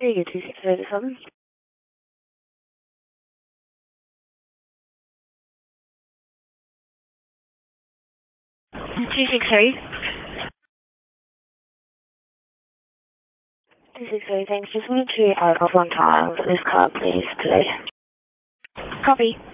you, 2637. 263. 263, thanks. Just need to add off on time for this car, please, today. Copy.